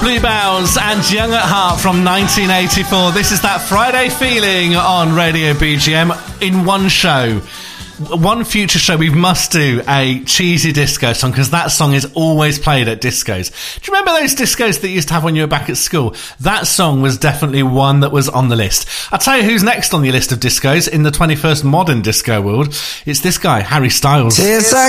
Bluebells and Young at Heart from 1984. This is that Friday feeling on Radio BGM in one show. One future show, we must do a cheesy disco song, because that song is always played at discos. Do you remember those discos that you used to have when you were back at school? That song was definitely one that was on the list. I'll tell you who's next on your list of discos in the 21st modern disco world. It's this guy, Harry Styles.